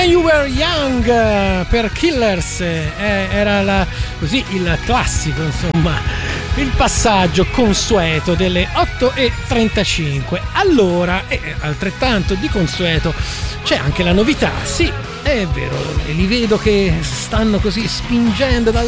You Were Young per Killers, era così il classico, insomma, il passaggio consueto delle 8:35. Allora, altrettanto di consueto c'è anche la novità, sì, è vero, li vedo che stanno così spingendo dal